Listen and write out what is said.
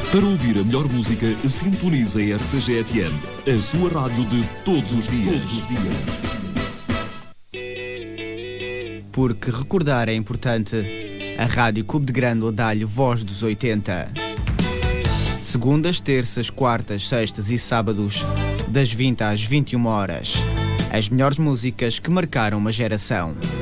Para ouvir a melhor música, sintonize a RCG-FM, a sua rádio de todos os dias. Porque recordar é importante. A Rádio Clube de Grândola dá-lhe voz dos 80. Segundas, terças, quartas, sextas e sábados, das 20 às 21 horas. As melhores músicas que marcaram uma geração.